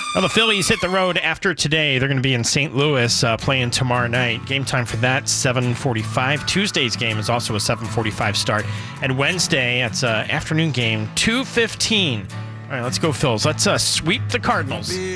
Well, the Phillies hit the road after today. They're going to be in St. Louis playing tomorrow night. Game time for that, 7:45. Tuesday's game is also a 7:45 start. And Wednesday, it's an afternoon game, 2:15. All right, let's go, Phils. Let's sweep the Cardinals.